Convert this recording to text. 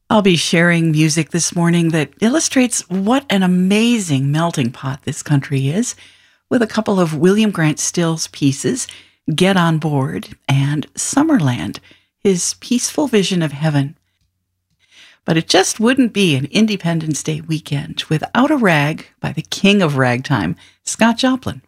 I'll be sharing music this morning that illustrates what an amazing melting pot this country is, with a couple of William Grant Still's pieces, Get On Board and Summerland, his peaceful vision of heaven. But it just wouldn't be an Independence Day weekend without a rag by the king of ragtime, Scott Joplin.